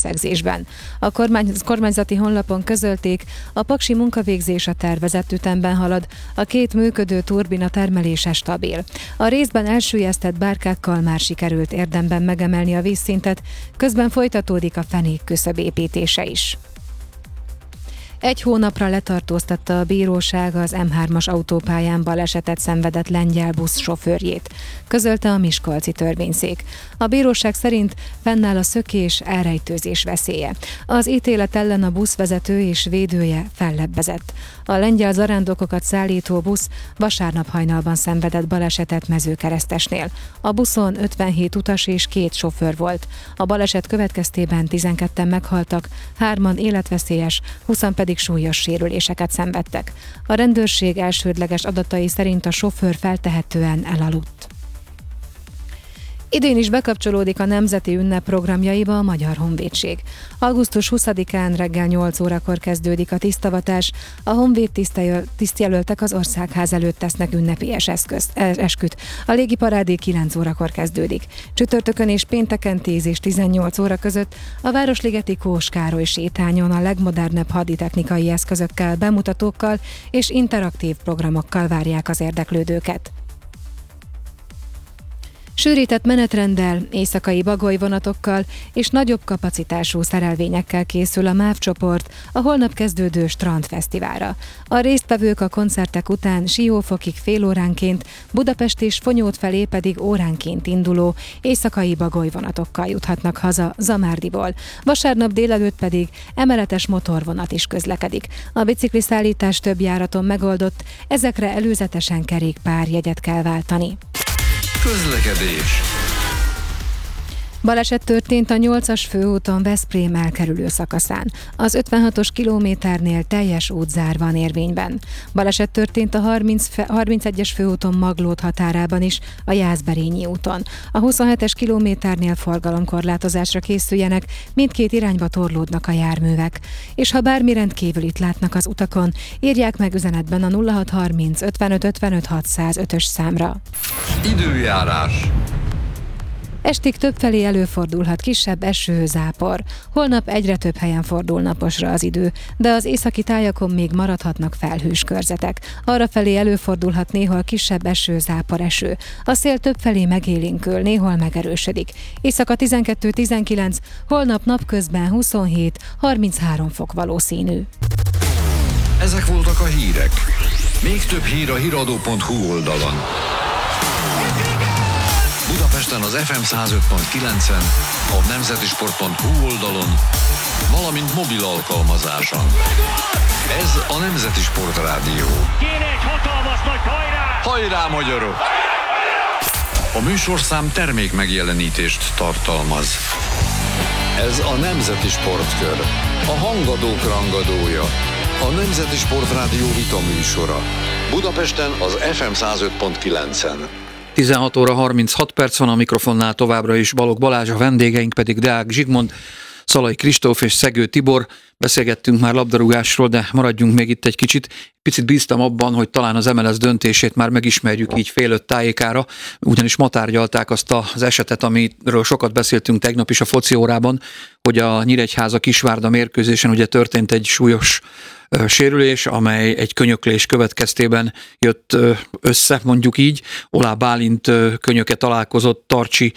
összegzésben. A kormányzati honlapon közölték, a paksi munkavégzés a tervezett ütemben halad, a 2 működő turbina termelése stabil. A részben elsüllyesztett bárkákkal már sikerült érdemben megemelni a vízszintet, közben folytatódik a fenék küszöb építése is. 1 hónapra letartóztatta a bíróság az M3-as autópályán balesetet szenvedett lengyel busz sofőrjét, közölte a miskolci törvényszék. A bíróság szerint fennáll a szökés, elrejtőzés veszélye. Az ítélet ellen a buszvezető és védője fellebbezett. A lengyel zarándokokat szállító busz vasárnap hajnalban szenvedett balesetet Mezőkeresztesnél. A buszon 57 utas és 2 sofőr volt. A baleset következtében 12-en meghaltak, 3-an életveszélyes, 20-an pedig súlyos sérüléseket szenvedtek. A rendőrség elsődleges adatai szerint a sofőr feltehetően elaludt. Idén is bekapcsolódik a nemzeti ünnep programjaiba a Magyar Honvédség. Augusztus 20-án reggel 8 órakor kezdődik a tisztavatás, a honvéd tisztjelöltek az Országház előtt tesznek ünnepélyes esküt. A légiparádé 9 órakor kezdődik. Csütörtökön és pénteken 10 és 18 óra között a Városligeti Kós Károly sétányon a legmodernebb haditechnikai eszközökkel, bemutatókkal és interaktív programokkal várják az érdeklődőket. Sűrített menetrenddel, éjszakai bagolyvonatokkal és nagyobb kapacitású szerelvényekkel készül a MÁV csoport a holnap kezdődő strandfesztiválra. A résztvevők a koncertek után Siófokig fél óránként, Budapest és Fonyód felé pedig óránként induló éjszakai bagolyvonatokkal juthatnak haza Zamárdiból. Vasárnap délelőtt pedig emeletes motorvonat is közlekedik. A bicikliszállítás több járaton megoldott, ezekre előzetesen kerékpárjegyet kell váltani. Közlekedés. Baleset történt a 8-as főúton Veszprém elkerülő szakaszán. Az 56-os kilométernél teljes útzár van érvényben. Baleset történt a 31-es főúton Maglód határában is, a Jászberényi úton. A 27-es kilométernél forgalomkorlátozásra készüljenek, mindkét irányba torlódnak a járművek. És ha bármi rendkívülit látnak az utakon, írják meg üzenetben a 0630 55 55 605-ös számra. Időjárás. Estig többfelé előfordulhat kisebb eső, zápor. Holnap egyre több helyen fordul naposra az idő, de az északi tájakon még maradhatnak felhős körzetek. Arrafelé előfordulhat néhol kisebb eső, zápor eső. A szél többfelé megélénkül, néhol megerősödik. Éjszaka 12-19, holnap napközben 27-33 fok valószínű. Ezek voltak a hírek. Még több hír a hiradó.hu oldalon. Budapesten az FM 105.9-en, a nemzetisport.hu oldalon, valamint mobil alkalmazáson. Ez a Nemzeti Sport Rádió. Kéne egy hatalmas nagy hajrá! Hajrá, magyarok! A műsorszám termék megjelenítést tartalmaz. Ez a Nemzeti Sportkör, a hangadók rangadója, a Nemzeti Sport Rádió vita műsora. Budapesten az FM 105.9-en. 16 óra 36 perc van, a mikrofonnál továbbra is Balogh Balázs, a vendégeink pedig Deák Zsigmond, Szalai Kristóf és Szegő Tibor. Beszélgettünk már labdarúgásról, de maradjunk még itt egy kicsit. Picit bíztam abban, hogy talán az MLS döntését már megismerjük így fél 5 tájékára, ugyanis ma tárgyalták azt az esetet, amiről sokat beszéltünk tegnap is a foci órában, hogy a Nyíregyháza-Kisvárda mérkőzésen ugye történt egy súlyos sérülés, amely egy könyöklés következtében jött össze, mondjuk így. Olá Bálint könyöke találkozott Tarcsi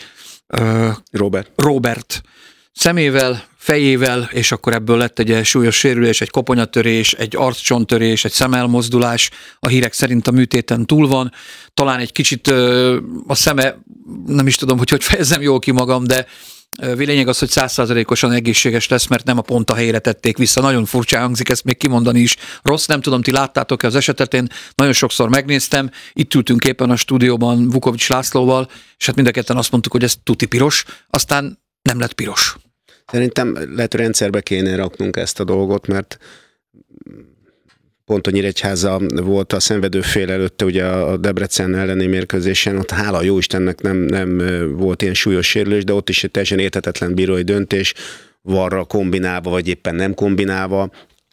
Robert szemével, fejével, és akkor ebből lett egy súlyos sérülés, egy koponyatörés, egy arccsontörés, egy szemelmozdulás. A hírek szerint a műtéten túl van. Talán egy kicsit a szeme, nem is tudom, hogy fejezzem jól ki magam, de lényeg az, hogy 100%-osan egészséges lesz, mert nem a pont a helyére tették vissza. Nagyon furcsa hangzik ezt még kimondani is. Rossz, nem tudom, ti láttátok-e az esetet, én nagyon sokszor megnéztem. Itt ültünk éppen a stúdióban Vukovics Lászlóval, és hát mind a ketten azt mondtuk, hogy ez tuti piros, aztán nem lett piros. Szerintem lehet, hogy rendszerbe kéne raknunk ezt a dolgot, mert pont a Nyíregyháza volt a szenvedő fél előtte, ugye a Debrecen elleni mérkőzésen, ott hála jó Istennek nem volt ilyen súlyos sérülés, de ott is egy teljesen érthetetlen bírói döntés, varra kombinálva, vagy éppen nem kombinálva,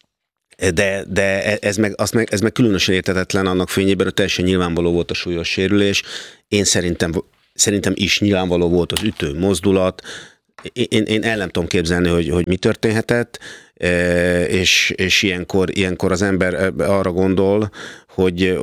de ez meg különösen érthetetlen annak fényében, hogy teljesen nyilvánvaló volt a súlyos sérülés. Én szerintem is nyilvánvaló volt az ütő mozdulat, én el nem tudom képzelni, hogy mi történhetett, és ilyenkor az ember arra gondol, hogy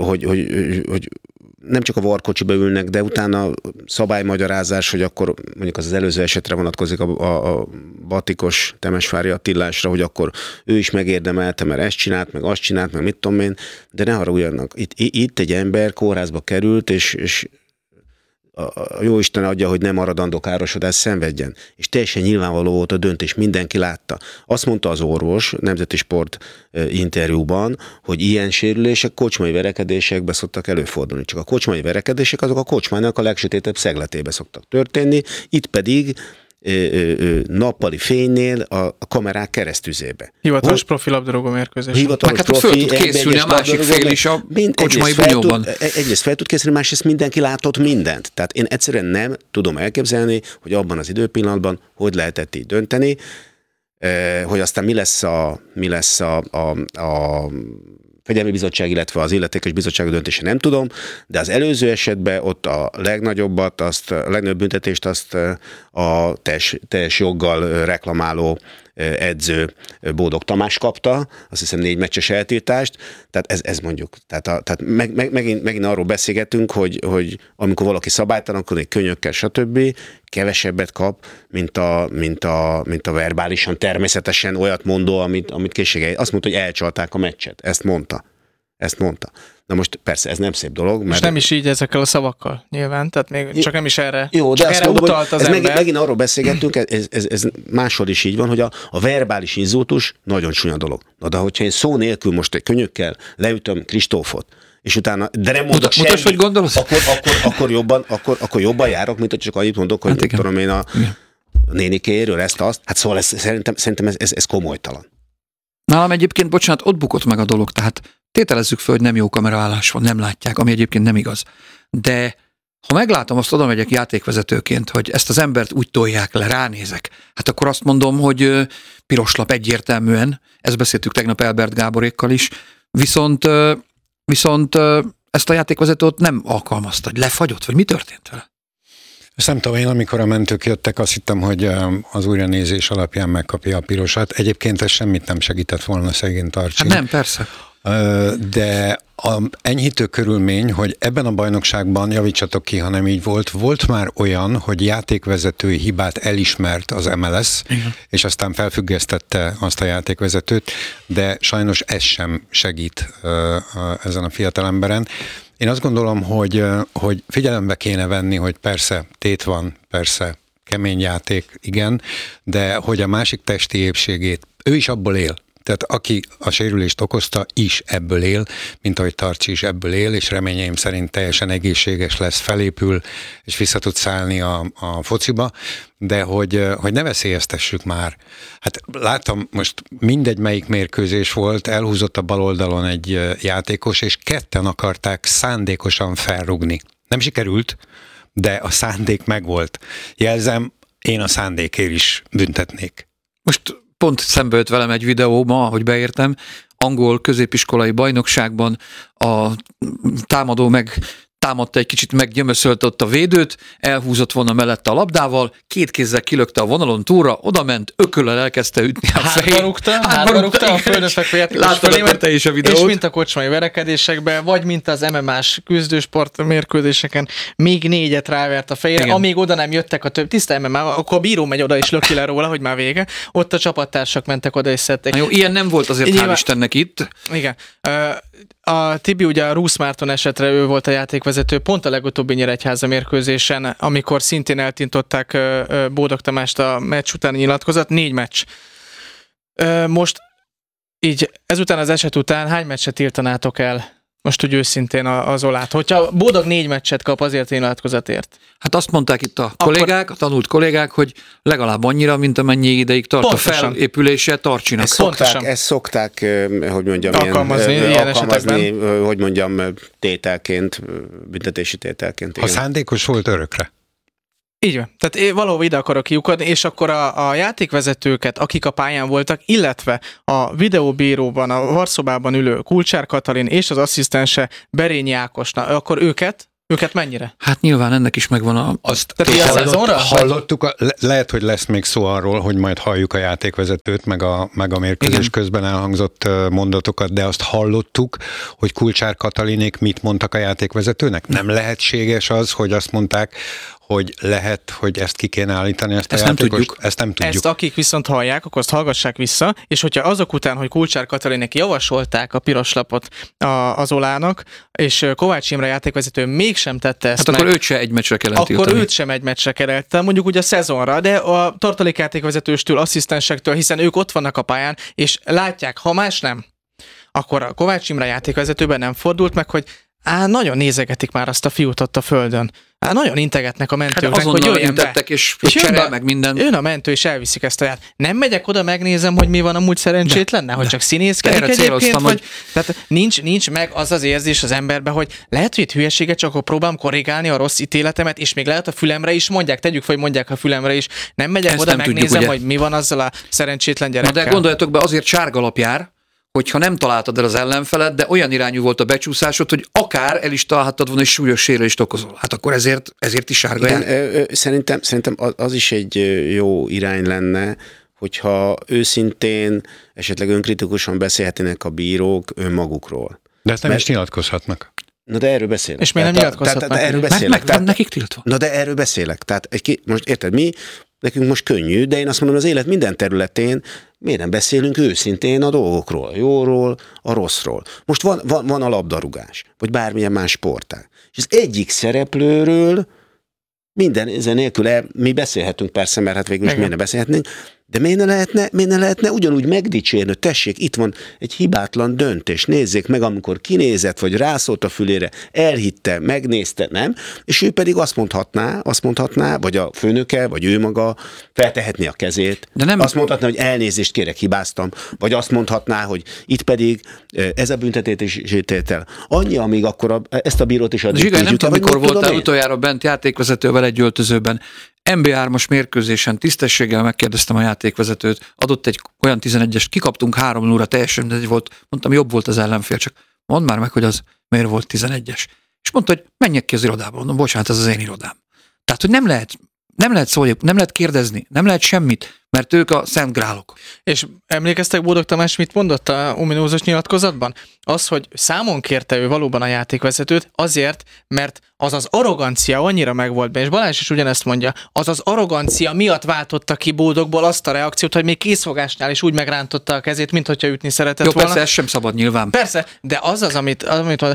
nem csak a varkocsiba ülnek, de utána szabálymagyarázás, hogy akkor mondjuk az előző esetre vonatkozik a Batikos Temesvári Attilásra, hogy akkor ő is megérdemelte, mert ezt csinált, meg azt csinált, meg mit tudom én, de ne haragudjanak. Itt egy ember kórházba került, és a Jóisten adja, hogy nem maradandó károsodást szenvedjen. És teljesen nyilvánvaló volt a döntés, mindenki látta. Azt mondta az orvos Nemzeti Sport interjúban, hogy ilyen sérülések kocsmai verekedésekbe szoktak előfordulni. Csak a kocsmai verekedések azok a kocsmának a legsötétebb szegletébe szoktak történni, itt pedig nappali fénynél a kamerák keresztüzébe. Hivatalos profi labdarúgó mérkőzés. Hivatalos hát föl tud készülni a másik fél is a kocsmai bunyóban. Egyrészt fel tud készülni, másrészt mindenki látott mindent. Tehát én egyszerűen nem tudom elképzelni, hogy abban az időpillanatban hogy lehetett így dönteni, hogy aztán mi lesz a Fegyelmi Bizottság, illetve az illetékes bizottság döntése, nem tudom, de az előző esetben ott a legnagyobb büntetést azt a teljes joggal reklamáló edző Bódog Tamás kapta, azt hiszem 4 meccses eltiltást, tehát ez mondjuk. Tehát megint arról beszélgetünk, hogy amikor valaki szabálytalankodik könyökkel, stb., kevesebbet kap, mint a verbálisan, természetesen olyat mondó, amit készségei. Azt mondta, hogy elcsalták a meccset. Ezt mondta. Na most persze ez nem szép dolog. És nem is így ezekkel a szavakkal, nyilván, tehát még csak nem is erre. Jó, de erre mondom, utalt az ember. Megint arról beszélgettünk, ez máshol is így van, hogy a verbális inzultus nagyon csúnya dolog. Na de hogyha én szó nélkül most egy könyökkel leütöm Kristófot, és utána, de nem mondok semmit, hogy gondolsz? akkor jobban járok, mint hogy csak annyit mondok, hogy tudom én a nénikéről ezt-azt. Hát szóval szerintem ez komolytalan. Nálam egyébként, bocsánat, ott bukott meg a dolog, tehát tételezzük föl, hogy nem jó kameraállás van, nem látják, ami egyébként nem igaz. De ha meglátom, azt oda megyek játékvezetőként, hogy ezt az embert úgy tolják le, ránézek, hát akkor azt mondom, hogy piros lap egyértelműen, ezt beszéltük tegnap Elbert Gáborékkal is, viszont ezt a játékvezetőt nem alkalmazta, hogy lefagyott, vagy mi történt vele? Ezt nem tudom, én amikor a mentők jöttek, azt hittem, hogy az újranézés alapján megkapja a pirosat. Egyébként ez semmit nem segített volna szegény Tarcsi. Hát nem, persze. De enyhítő körülmény, hogy ebben a bajnokságban, javítsatok ki, ha nem így volt már olyan, hogy játékvezetői hibát elismert az MLS, igen, és aztán felfüggesztette azt a játékvezetőt, de sajnos ez sem segít ezen a fiatalemberen. Én azt gondolom, hogy figyelembe kéne venni, hogy persze tét van, persze kemény játék, igen, de hogy a másik testi épségét, ő is abból él. Tehát aki a sérülést okozta, is ebből él, mint ahogy Tarcsi is ebből él, és reményeim szerint teljesen egészséges lesz, felépül, és vissza tud szállni a fociba, de hogy ne veszélyeztessük már. Hát láttam, most mindegy melyik mérkőzés volt, elhúzott a bal oldalon egy játékos, és ketten akarták szándékosan felrugni. Nem sikerült, de a szándék megvolt. Jelzem, én a szándékért is büntetnék. Most pont szembe jött velem egy videó ma, ahogy beértem, angol középiskolai bajnokságban a támadó támadta egy kicsit, meggyömöszölte ott a védőt, elhúzott volna mellette a labdával, 2 kézzel kilökte a vonalon túlra, odament, ököllel elkezdte ütni a fejét. Hátba rúgta a földön fekvő játékos fölé, te is a videót. És mint a kocsmai verekedésekben, vagy mint az MMA-s küzdősport mérkőzéseken, még 4-et rávert a fejére, igen, amíg oda nem jöttek a több tiszta MMA, akkor a bíró megy oda és löki le róla, hogy már vége. Ott a csapattársak mentek oda és szedték. Na jó, ilyen nem volt azért, hál' Istennek itt. Igen. A Tibi ugye a Rusz Márton esetre ő volt a játékvezető pont a legutóbbi Nyíregyháza mérkőzésen, amikor szintén eltintották Bódog Tamást a meccs utáni nyilatkozat, 4 meccs. Most így ezután az eset után hány meccset tiltanátok el? Most úgy őszintén a Zolát. Hogyha Bódog 4 meccset kap azért a nyilatkozatért. Hát azt mondták itt a kollégák, a tanult kollégák, hogy legalább annyira, mint amennyi ideig tart pontosan a felépülése Tarcsinak. Ezt szokták, hogy mondjam, alkalmazni, hogy mondjam, tételként, büntetési tételként. Ha szándékos volt, örökre. Így van. Tehát valahol ide akarok kiukadni, és akkor a játékvezetőket, akik a pályán voltak, illetve a videóbíróban, a varszobában ülő Kulcsár Katalin és az asszisztense Berényi Ákos, akkor őket Őket mennyire? Hát nyilván ennek is megvan Azt Tehát a szezonra? hallottuk, lehet, hogy lesz még szó arról, hogy majd halljuk a játékvezetőt, meg a mérkőzés közben elhangzott mondatokat, de azt hallottuk, hogy Kulcsár Katalinék mit mondtak a játékvezetőnek? Nem lehetséges az, hogy azt mondták, hogy lehet, hogy ezt ki kéne állítani, ezt nem tudjuk. Ezt nem tudjuk. Ezt akik viszont hallják, akkor azt hallgassák vissza, és hogyha azok után, hogy Kulcsár Katalinék javasolták a piros lapot az Olának, és Kovács Imre játékvezető mégsem tette ezt Hát meg, akkor őt se egy meccsre kellene tiltani. akkor őt sem egy meccsre kerelte, mondjuk ugye a szezonra, de a tartalékjátékvezetőstől, asszisztensektől, hiszen ők ott vannak a pályán, és látják, ha más nem, akkor a Kovács Imre játékvezetőben nem fordult meg, hogy nagyon nézegetik már azt a fiút ott a földön. Nagyon integetnek a mentőknek, Hát hogy jöjjön be. és cserel meg minden. Jön a mentő, és elviszik ezt a ját. Nem megyek oda, megnézem, hogy mi van, amúgy szerencsét lenne, hogy csak színészkedik Erre egyébként, céloztam, vagy... Tehát nincs meg az érzés az emberben, hogy lehet, hogy itt hülyeséget, csak akkor próbálom korrigálni a rossz ítéletemet, és még lehet a fülemre is mondják, tegyük fel, hogy mondják a fülemre is. Nem megyek Ezt oda, nem tudjuk, megnézem, ugye? hogy mi van azzal a szerencsétlen gyerekkel. De gondoljatok be, azért sárgalap jár, hogyha nem találtad el az ellenfeled, de olyan irányú volt a becsúszásod, hogy akár el is találhattad volna, és súlyos sérülést okozol. Hát akkor ezért is sárga jár. Szerintem az is egy jó irány lenne, hogyha őszintén, esetleg önkritikusan beszélhetnének a bírók önmagukról. De ezt nem is nyilatkozhatnak. Na de erről beszélek. És miért nem nyilatkozhatnak? Tehát erről Mert beszélek. meg van nekik tiltva. Na de erről beszélek. Tehát most érted, nekünk most könnyű, de én azt mondom, az élet minden területén miért nem beszélünk őszintén a dolgokról, a jóról, a rosszról. Most van a labdarúgás, vagy bármilyen más sportág. És az egyik szereplőről minden ezen nélkül mi beszélhetünk persze, mert hát végül is miért ne beszélhetnénk, de miért ne lehetne ugyanúgy megdicsérni, hogy tessék, itt van egy hibátlan döntés, nézzék meg, amikor kinézett, vagy rászólt a fülére, elhitte, megnézte, nem? És ő pedig azt mondhatná, vagy a főnöke, vagy ő maga feltehetné a kezét, de nem... azt mondhatná, hogy elnézést kérek, hibáztam, vagy azt mondhatná, hogy itt pedig ez a büntetésítétel. Annyi, amíg akkor ezt a bírót is adjuk. Zsiga, nem tudom, mikor voltál utoljára bent játékvezetővel egy öltözőben. MB3-as mérkőzésen tisztességgel megkérdeztem a játékvezetőt, adott egy olyan 11-est, kikaptunk 3-0-ra, teljesen mindegy volt, mondtam, jobb volt az ellenfél, csak mondd már meg, hogy az miért volt 11-es. És mondta, hogy menjek ki az irodába, mondom, bocsánat, ez az én irodám. Tehát, hogy nem lehet szólni, nem lehet kérdezni, nem lehet semmit, mert ők a szent grálok. És emlékeztek, Bódog Tamás mit mondott a ominózus nyilatkozatban? Az, hogy számon kérte ő valóban a játékvezetőt azért, mert az arrogancia annyira megvolt be, és Balázs is ugyanezt mondja, az arrogancia miatt váltotta ki Bódogból azt a reakciót, hogy még készfogásnál is úgy megrántotta a kezét, mint hogyha ütni szeretett volna. Persze, ez sem szabad nyilván. Persze, de amit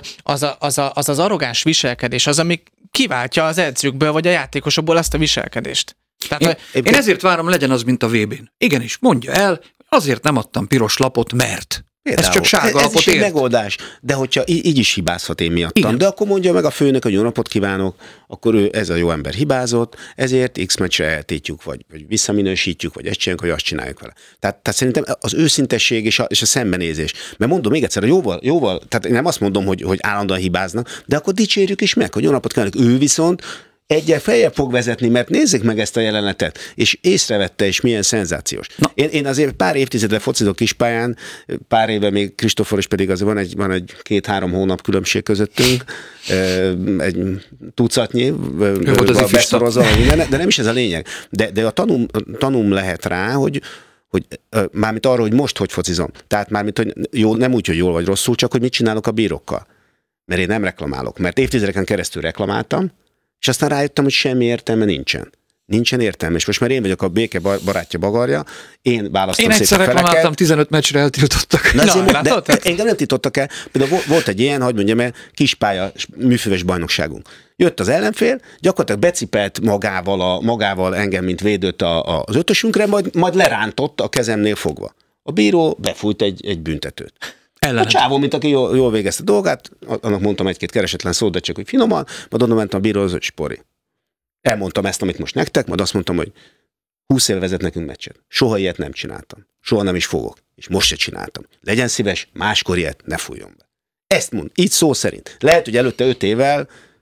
az arrogáns viselkedés, az, ami kiváltja az edzőkből, vagy a játékosokból azt a viselkedést. Tehát, én ezért várom, legyen az, mint a VB-n. Igenis, mondja el, azért nem adtam piros lapot, mert. Ez csak sárga lapot is egy ért. megoldás, de hogyha így is hibázhat én miattam. Igen. De akkor mondja meg a főnök, hogy jó napot kívánok, akkor ez a jó ember hibázott, ezért X meccsre eltétjük, vagy visszaminősítjük, vagy ezt csináljuk, vagy azt csináljuk vele. Tehát szerintem az őszintesség és a szembenézés. Mert mondom még egyszer, jóval, tehát nem azt mondom, hogy állandóan hibáznak, de akkor dicsérjük is meg, hogy jó napot kívánok. Ő viszont egyel feljebb fog vezetni, mert nézzék meg ezt a jelenetet, és észrevette, és milyen szenzációs. Én azért pár évtizedre focizok kispályán, pár éve még Kristófor, és pedig az van egy 2-3 hónap különbség közöttünk, egy tucatnyi, beszorozva, de nem is ez a lényeg. De a tanúm lehet rá, hogy mármint arra, hogy most hogy focizom. Tehát mármint, hogy nem úgy, hogy jól vagy rosszul, csak hogy mit csinálok a bírókkal. Mert én nem reklamálok. Mert évtizedeken keresztül reklamáltam, és aztán rájöttem, hogy semmi értelme nincsen. Nincsen értelme, és most már én vagyok a béke barátja bagarja, én választom szépen feleket. Én egyszer reklamáltam, 15 meccsre eltiltottak. Engem nem tiltottak el. Például volt egy ilyen, hogy mondjam el, kispálya műfőves bajnokságunk. Jött az ellenfél, gyakorlatilag becipelt magával engem, mint védőt az ötösünkre, majd lerántott a kezemnél fogva. A bíró befújt egy büntetőt. A csávó, mint aki jól végezte a dolgát, annak mondtam egy-két keresetlen szót, de csak hogy finoman, majd onnan mentem a bíróhoz, hogy Spori. Elmondtam ezt, amit most nektek, majd azt mondtam, hogy 20 éve vezet nekünk meccset. Soha ilyet nem csináltam. Soha nem is fogok. És most se csináltam. Legyen szíves, máskor ilyet ne fújjon be. Ezt mond, így szó szerint. Lehet, hogy előtte 5 évvel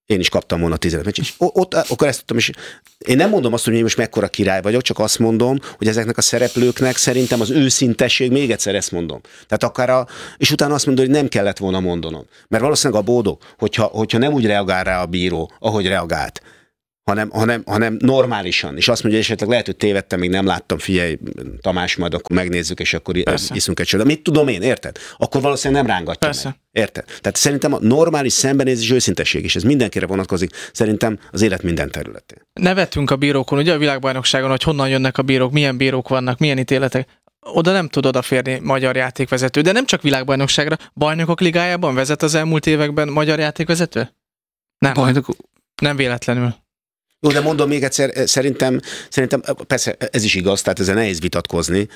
én is kaptam volna 15 meccset, és ott akkor ezt tudtam, és én nem mondom azt, hogy én most mekkora király vagyok, csak azt mondom, hogy ezeknek a szereplőknek szerintem az őszintesség, még egyszer ezt mondom. Tehát és utána azt mondom, hogy nem kellett volna mondanom. Mert valószínűleg a Bódog, hogyha nem úgy reagál rá a bíró, ahogy reagált, hanem normálisan, és azt mondja, hogy esetleg lehet, hogy tévedtem, még nem láttam, figyelj, Tamás, majd akkor megnézzük, és akkor iszunk egy sört. Mit tudom én, érted? Akkor valószínűleg nem rángatja meg. Érted? Tehát szerintem a normális szembenézés, őszintesség, és ez mindenkire vonatkozik, szerintem az élet minden területén. Nevetünk a bírókon, ugye a világbajnokságon, hogy honnan jönnek a bírók, milyen bírók vannak, milyen ítéletek. Oda nem tud odaférni magyar játékvezető, de nem csak világbajnokságra, bajnokok ligájában vezet az elmúlt években magyar játékvezető? Nem. Nem véletlenül. Jó, de mondom még egyszer, szerintem persze ez is igaz, tehát ezzel nehéz vitatkozni,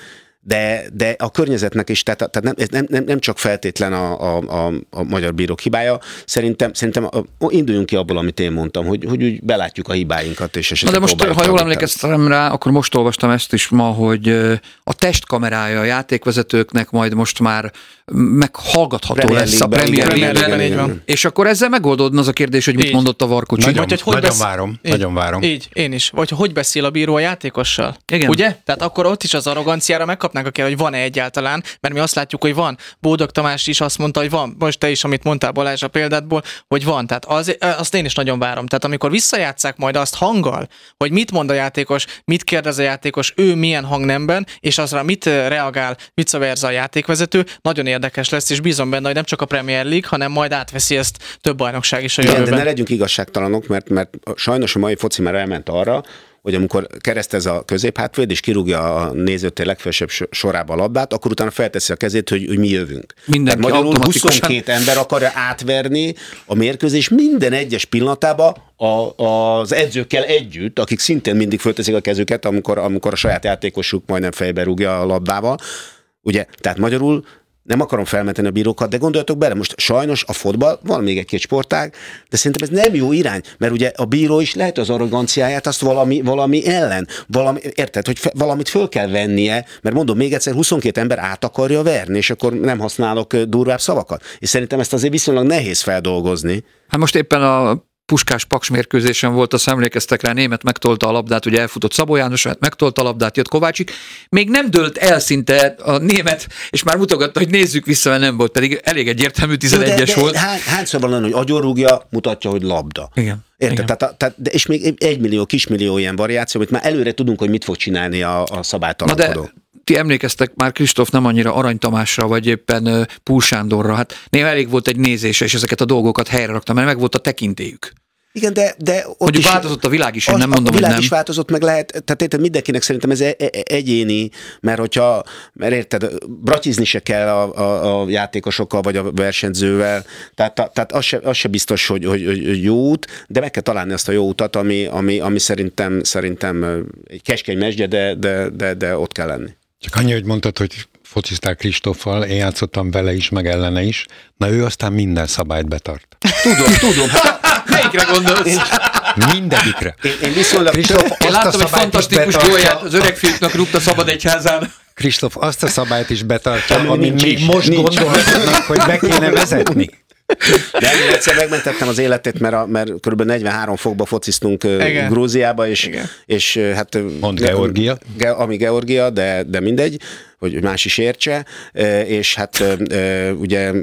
de a környezetnek is, tehát nem csak feltétlen a magyar bírók hibája, szerintem induljunk ki abból, amit én mondtam, hogy úgy belátjuk a hibáinkat, és esetleg. De most, ha jól emlékeztem rá, akkor most olvastam ezt is ma, hogy a testkamerája a játékvezetőknek majd most már meghallgatható lesz a Premier League-ben. És akkor ezzel megoldódna az a kérdés, hogy mit mondott a Varkocsi. Nagyon várom. Így, én is. Vagy hogy beszél a bíró a játékossal. Igen. Ugye? Tehát akkor ott is az arroganciára megkapnánk a kérdést, hogy van-e egyáltalán, mert mi azt látjuk, hogy van. Bódog Tamás is azt mondta, hogy van. Most te is, amit mondtál Balázs a példádból, hogy van. Tehát azt én is nagyon várom. Tehát amikor visszajátsszák majd azt hanggal, hogy mit mond a játékos, mit kérdez a játékos, ő milyen hangnemben, és azra mit reagál, vice versa a játékvezető, nagyon érdekes lesz, és bízom benne, hogy nem csak a Premier League, hanem majd átveszi ezt több bajnokság is a jövőben. De ne legyünk igazságtalanok, mert sajnos a mai foci már elment arra, hogy amikor keresztez a középhátvéd, és kirúgja a nézőtér legfelsőbb sorába a labdát, akkor utána felteszi a kezét, hogy mi jövünk. Mindenki magyarul 22 ember akarja átverni a mérkőzés minden egyes pillanatába az edzőkkel együtt, akik szintén mindig fölteszik a kezüket, amikor a saját játékosuk majdnem fejbe rúgja a labdával. Ugye, tehát magyarul nem akarom felmenteni a bírókat, de gondoljatok bele, most sajnos a fotball, van még egy-két sportág, de szerintem ez nem jó irány, mert ugye a bíró is lehet az arroganciáját, azt valami ellen, érted, hogy valamit föl kell vennie, mert mondom még egyszer, 22 ember át akarja verni, és akkor nem használok durvább szavakat. És szerintem ezt azért viszonylag nehéz feldolgozni. Hát most éppen a Puskás-Paks mérkőzésen volt, azt emlékeztek rá, német megtolta a labdát, ugye elfutott Szabó János, megtolta a labdát, jött Kovácsik, még nem dőlt el szinte a német, és már mutogatta, hogy nézzük vissza, mert nem volt, pedig elég egyértelmű 11-es volt. Hányszor van olyan, hogy agyorúgja, mutatja, hogy labda. Igen. Érted? És még 1 millió, kismillió ilyen variáció, amit már előre tudunk, hogy mit fog csinálni a szabálytalankodó. Ti emlékeztek már, Kristóf, nem annyira Arany Tamásra, vagy éppen Púl Sándorra, hát néha elég volt egy nézése, és ezeket a dolgokat helyre raktam, mert meg volt a tekintélyük. Igen, de ott hogy is változott a világ is, én nem mondom, a világ hogy nem. is változott, meg lehet, tehát mindenkinek szerintem ez egyéni, mert érted, bratizni se kell a játékosokkal, vagy a versenyzővel, tehát az se biztos, hogy jó út, de meg kell találni azt a jó utat, ami szerintem egy keskeny mesdje, de ott kell lenni. Csak annyi, hogy mondtad, hogy fociztál Kristóffal, én játszottam vele is, meg ellene is, na ő aztán minden szabályt betart. Tudom. Melyikre gondolsz? Mindegyikre. Én viszonylag... Én láttam egy fantasztikus gólját, az öreg fiúknak rúgta Szabadegyházán. Kristóf azt a szabályt is betartja, amit még most gondolhatnak, hogy be kéne vezetni. De én egyszer megmentettem az életét, mert kb. 43 fokba fociztunk Grúziába, és hát... Mond Georgia. Ami Georgia, de mindegy, hogy más is értse, és hát ugye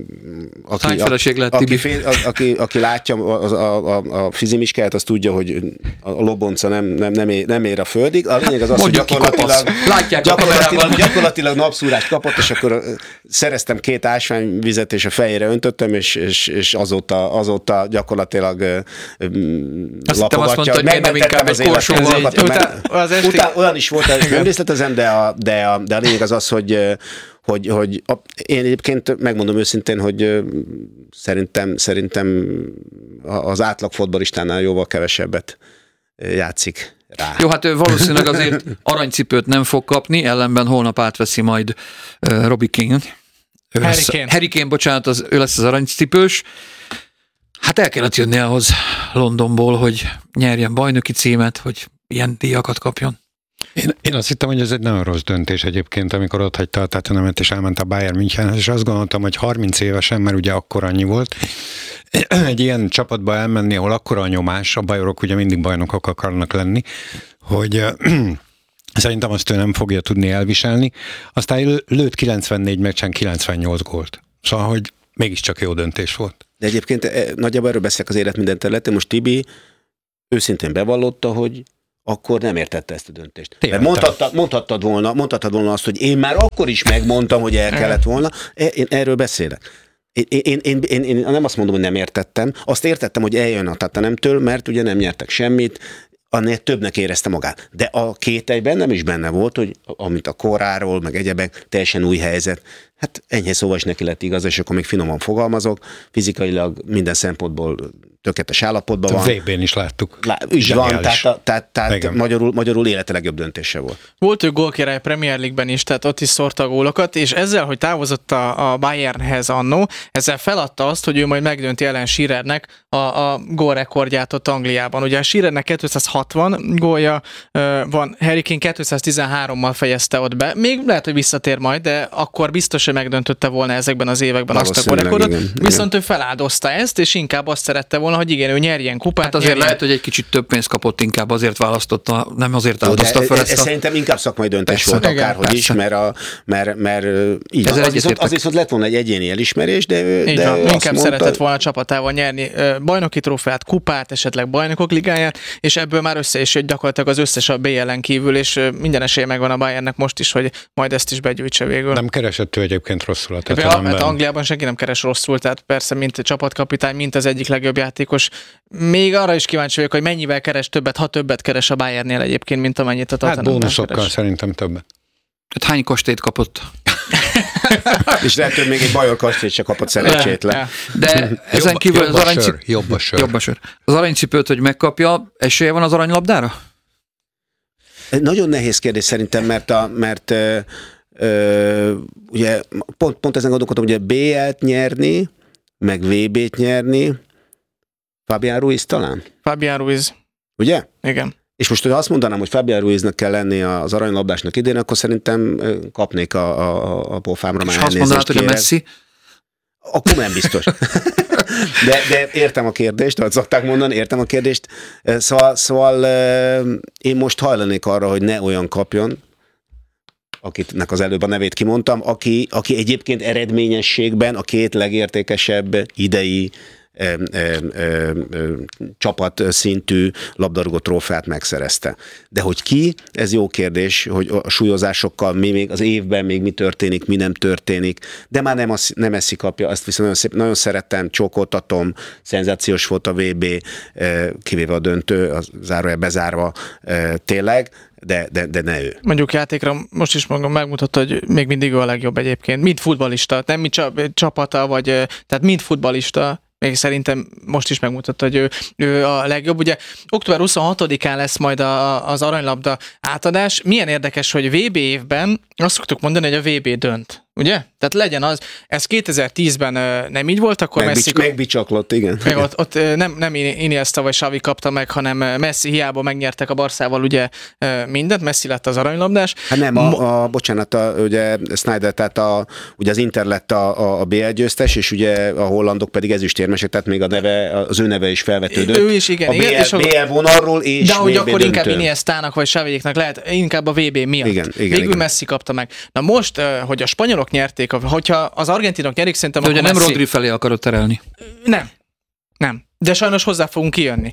aki látja a fizimiskáját, az tudja, hogy a lobonca nem ér a földig. A lényeg az, hogy gyakorlatilag napszúrást kapott, és akkor szereztem 2 ásványvizet, és a fejére öntöttem, és azóta gyakorlatilag lapogatja. Megmentettem az életét. Utána olyan is volt, nem részletezem, de a lényeg az, hogy én egyébként megmondom őszintén, hogy szerintem az átlag fotballistánál jóval kevesebbet játszik rá. Jó, hát valószínűleg azért aranycipőt nem fog kapni, ellenben holnap átveszi majd Robbie Keane. Harry Kane, bocsánat, ő lesz az aranycipős. Hát el kellett jönni ahhoz Londonból, hogy nyerjen bajnoki címet, hogy ilyen díjakat kapjon. Én azt hittem, hogy ez egy nagyon rossz döntés egyébként, amikor ott hagyta a Tottenhamet és elment a Bayern Münchenhez, és azt gondoltam, hogy 30 évesen, mert ugye akkor annyi volt, egy ilyen csapatba elmenni, ahol akkora a nyomás, a bajorok ugye mindig bajnokok akarnak lenni, hogy szerintem azt ő nem fogja tudni elviselni. Aztán lőtt 94 meccsen 98 gólt. Szóval, hogy mégiscsak jó döntés volt. De egyébként nagyjából erről beszélek az élet minden területén. Most Tibi őszintén bevallotta, hogy akkor nem értette ezt a döntést. Mert mondhattad volna azt, hogy én már akkor is megmondtam, hogy el kellett volna. Én erről beszélek. Én nem azt mondom, hogy nem értettem. Azt értettem, hogy eljön a Tottenhamtől, mert ugye nem nyertek semmit, annál többnek érezte magát. De a kételyben nem is benne volt, hogy amit a koráról, meg egyebek, teljesen új helyzet. Hát enyhe szóval is neki lett igaz, és akkor még finoman fogalmazok, fizikailag minden szempontból tökéletes állapotban van. VB-n is láttuk. Is van, tehát magyarul élete legjobb döntése volt. Volt ő gólkirály a Premier League-ben is, tehát ott is szórta a gólokat, és ezzel, hogy távozott a Bayernhez annó, ezzel feladta azt, hogy ő majd megdönti Alan Shearernek a gólrekordját ott Angliában. Ugye a Shearernek 260 gólja van, Harry Kane 213-mal fejezte ott be. Még lehet, hogy visszatér majd, de akkor biztos, hogy megdöntötte volna ezekben az években azt a gólrekordot. Viszont ő feláldozta ezt, és inkább azt szerette volna, hogy igen, ő nyerjen kupát. Hát azért lehet, hogy egy kicsit több pénzt kapott, inkább azért választotta, nem azért áldozta fel ezt. Szerintem inkább szakmai döntés volt akárhogy is, mert így van. Az viszont lett volna egy egyéni elismerés, de ő inkább szeretett volna a csapatával nyerni bajnoki trófeát, kupát, esetleg bajnokok ligáját, és ebből már össze is jött gyakorlatilag az összes a BL-en kívül, és minden esélye megvan a Bayernnek most is, hogy majd ezt is begyűjtse végül. Nem keresett ő egyébként rosszul a Tottenhamben. Hát Angliában senki nem keres rosszul, tehát persze, mint csapatkapitány, mint az egyik legjobb játékos. Még arra is kíváncsi vagyok, hogy mennyivel keres többet, ha többet keres a Bayernnél egyébként, mint amennyit a Tottenhamben Hát bónuszokkal keres. Szerintem többet. Hát hány kastélyt kapott? És lehet, hogy még egy bajor kastélyt se kapott szerencsétlen. De ezen kívül az aranycipőt... Jobb a sör. Az aranycipőt, hogy megkapja, esélye van az aranylabdára? Nagyon nehéz kérdés szerintem, mert ugye pont ezen gondolkodtam, ugye BL-t nyerni, meg VB-t nyerni, Fabián Ruiz talán? Fabián Ruiz. Ugye? Igen. És most, hogy azt mondanám, hogy Fabián Ruiznak kell lenni az aranylabdásnak idén, akkor szerintem kapnék a pofámra már elnézést. És azt mondanád, hogy a Messi? Akkor nem biztos. De értem a kérdést, ahogy szokták mondani, értem a kérdést. Szóval én most hajlanék arra, hogy ne olyan kapjon, akitnek az előbb a nevét kimondtam, aki egyébként eredményességben a két legértékesebb idei csapat szintű labdarúgó trófeát megszerezte. De hogy ki, ez jó kérdés, hogy a súlyozásokkal még az évben még mi történik, mi nem történik, de már nem Messi kapja, azt viszont nagyon szerettem, csókoltatom, szenzációs volt a VB, kivéve a döntő, a zárója bezárva tényleg, de ne ő. Mondjuk játékra most is magam megmutatta, hogy még mindig ő a legjobb egyébként, mint futballista, nem mint csapata, vagy tehát mint futballista, még szerintem most is megmutatta, hogy ő a legjobb. Ugye október 26-án lesz majd az aranylabda átadás. Milyen érdekes, hogy VB évben azt szoktuk mondani, hogy a VB dönt. Ugye? Tehát legyen az, ez 2010-ben nem így volt, akkor Messi... Megbicsaklott, igen. Ott nem Iniesta vagy Xavi kapta meg, hanem Messi, hiába megnyertek a Barszával ugye mindent, Messi lett az aranylabdás. Hát nem, bocsánat, ugye Snyder, tehát ugye az Inter lett a BL győztes, és ugye a hollandok pedig ezüstérmesek, tehát még az ő neve is felvetődött. Ő is, igen. A BL vonalról és de hogy VB akkor döntő. inkább Iniestának vagy Xaviéknak lehet, inkább a VB miatt. Igen, Végül Messi kapta meg. Na most, hogy a spanyolok nyerték, hogyha az argentinok nyerik, szerintem de ugye nem Messi... Rodri felé akarod terelni. Nem. De sajnos hozzá fogunk kijönni.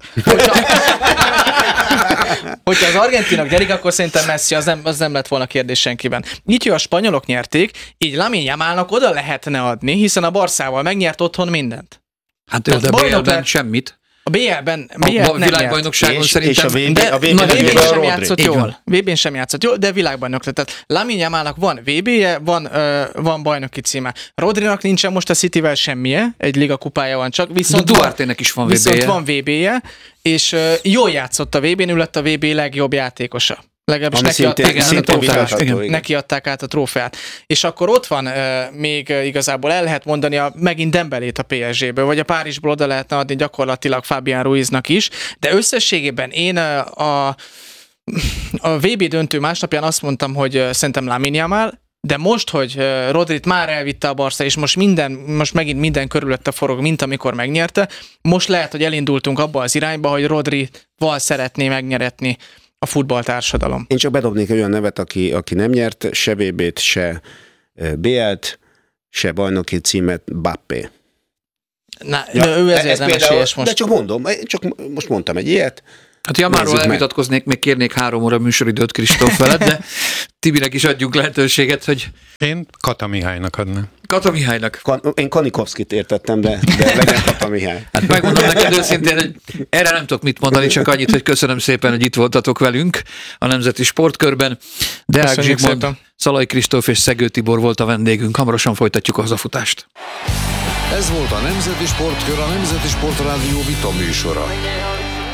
Hogyha az argentinok nyerik, akkor szerintem Messi az nem lett volna kérdés senkiben. Így, hogy a spanyolok nyerték, így Lamine Yamalnak oda lehetne adni, hiszen a Barszával megnyert otthon mindent. Hát ő, de BL-ben semmit. A BL-ben a világbajnokságon szerintem... A VB-n sem játszott jól. VB-n sem játszott jól, de világbajnok lett. Tehát Lamine Yamalnak van VB-je, van bajnoki címe. Rodrinak nincsen most a Cityvel semmije, egy ligakupája van csak, viszont Duarte-nek is van VB-je. Viszont van VB-je, és jól játszott a VB-n, ő lett a VB legjobb játékosa. Legalábbis neki adták át a trófeát. És akkor ott van még igazából el lehet mondani megint Dembélét a PSG-ből, vagy a Párizsból oda lehetne adni gyakorlatilag Fabián Ruiznak is, de összességében én a VB döntő másnapján azt mondtam, hogy szerintem Lamine Yamal, de most, hogy Rodrit már elvitte a Barca, és most megint minden körülötte forog, mint amikor megnyerte, most lehet, hogy elindultunk abba az irányba, hogy Rodrival szeretné megnyeretni a futballtársadalom. Én csak bedobnék olyan nevet, aki nem nyert se VB-t, se BL-t, se bajnoki címet, Mbappé. Ő ezért nem esélyes most. De csak mondom, most mondtam egy ilyet. Hát Yamalról elvitatkoznék, még kérnék 3 óra műsoridőt Kristóf veled, de Tibinek is adjunk lehetőséget, hogy... Én Kata Mihálynak adnám. Kata Mihálynak. Én Kanikovszkit értettem, de legyen Kata Mihály. Hát megmondom neked őszintén, hogy erre nem tudok mit mondani, csak annyit, hogy köszönöm szépen, hogy itt voltatok velünk a Nemzeti Sportkörben. Deák Zsigmond, Szalai Kristóf és Szegő Tibor volt a vendégünk. Hamarosan folytatjuk a hazafutást. Ez volt a Nemzeti Sportkör, a Nemzeti Sportrádió vita műsora.